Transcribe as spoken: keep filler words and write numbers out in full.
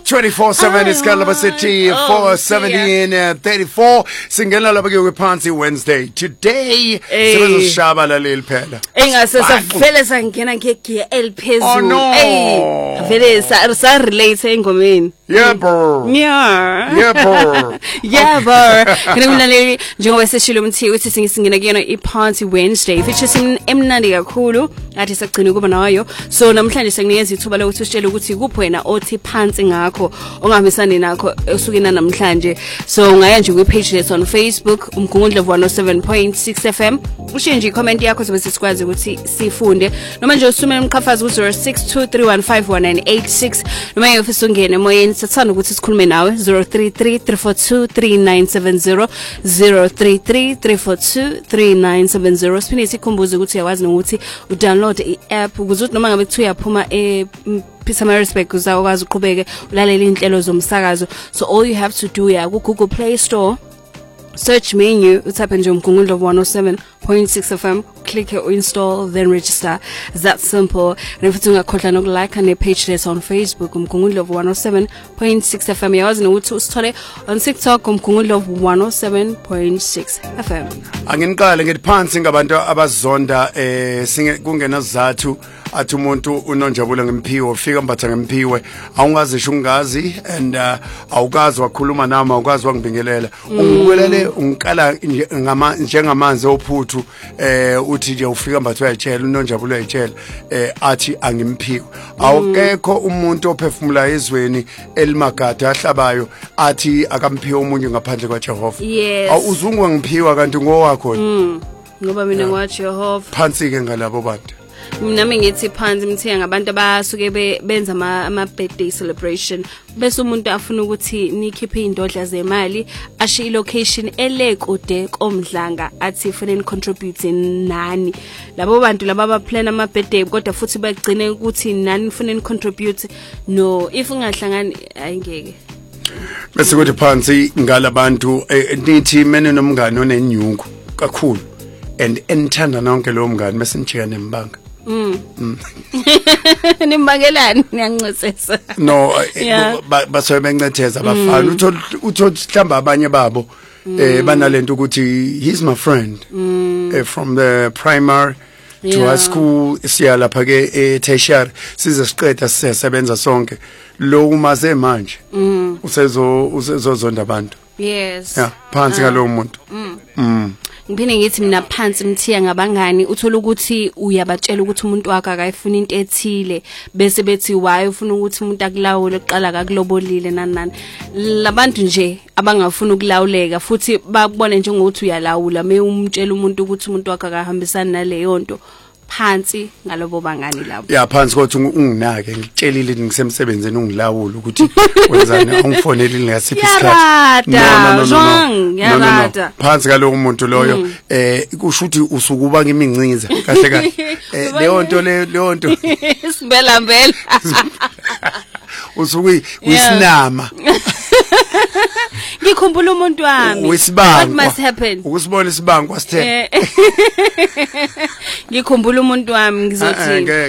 twenty-four seven isikhala City four seventeen thirty-four singena lapha ke kwePhansi Wednesday today sizosishaba laleli phela engase savele sangena ngegear eliphezulu hey vele sa sa relate engomeni yebo yeah yebo yebo ngimlaleli njengoba seshilo umthi uthi singisingena kuyona iPhansi Wednesday features emnandi kakhulu athi sagcina kuba nayo so namhlanje sekunikeza ithuba lokuthi usitshele ukuthi kuphi wena othi phansi ngakho ongahambisani nakho usukena namhlanje so ungaya nje kwi-page lethu on Facebook umgungundlovu one oh seven point six F M ushiye nje i-comment yakho sobe sikwazi ukuthi sifunde noma nje usumele umqhafazi ku zero six two three one five one nine eight six noma ngifisa ungene emoyeni sathanda ukuthi sikhulume nawe zero three three three four two three nine seven zero zero three three three four two three nine seven zero siphinde sikhumbuze ukuthi uyawazi nokuthi udownload i-app ukuze uthi noma ngabe kuthiwa yaphuma e Peace and respect uzakwazi uqhubeke ulalela inhlelo zomsakazo so all you have to do ya ku Google Play Store search menu uthaphe nje umgungundlovu one oh seven point six F M click or install then register it's that simple and if ungakhohlwa nokulike ne page lethu on Facebook umgungundlovu one oh seven point six F M yawazi nokuthi usithole on TikTok umgungundlovu one oh seven point six F M anginiqale ngephansi ngabantu abazonda eh singe kungena sizathu athi umuntu unonjabula ngemphiwe ufika mbatha ngemphiwe awungazisho ungazi and uh, awukazi wakhuluma nami awukazi wangibingelela ungibulele ungikala ngama njengamanzi ophuthu eh uthi nje ufika mbatha uyayitshela unonjabula uyayitshela eh athi angimphiwe awukekho umuntu ophefumula ezweni elimagada ahlabayo athi akamphiwe umuntu ngaphandle kwaJehova awuzungwa ngiphiwa kanti ngowakho ngoba mina ngwaJehova phansi ke ngalabo bantu nami ngithi phansi mthiya ngabantu abasuke benza ama birthday celebration bese umuntu afuna ukuthi nikhiphe indodla zemali ashe ilocation elekude komdlanga athi fanele contribute nani labo bantu laba ba plan ama birthday kodwa futhi bagcine ukuthi nani fanele contribute no if ungahlangani ayingeke bese kuthi phansi ngalabantu nithi mene nomngane onenyungu kakhulu and enthanda nonke lo mngane bese nijika nembanga Mm. Nimbangelani niyancetsesa. No basobe bencetheza abafana uthola uthola mhlamba abanye babo eh banalento ukuthi he's my friend eh from the primary to high school siya lapha ke e tertiary size siqeda sisebenza sonke lo umaze manje usezo usezozonda abantu yes yeah phansi ngalo muntu mm ngiphinde ngithi mina phansi mthiya ngabangani uthola ukuthi uyabatshela ukuthi umuntu wakhe akayifuna into ethile bese bethi why ufuna ukuthi umuntu akulawule uqala akakulobolile nani nani labantu nje abangafuna ukulawuleka futhi babone nje ngokuthi uyalawula me umtshela umuntu ukuthi umuntu wakhe akahambisana naleyo nto phansi ngalobo bangani labo ya phansi kodwa unginake ngitshelile ngisemsebenzeni ungilawula ukuthi wenzani angifonele ngasiphi isikhathi no no no phansi ngalo umuntu loyo eh kusho ukuthi usukuba ngimincinza kahle kahle leyo nto leyo nto sibela mbela usuku uyisinama ngikhumbula umuntu wami what must happen ukusibona isibangwa sithe ngikhumbula umuntu wami ngizothi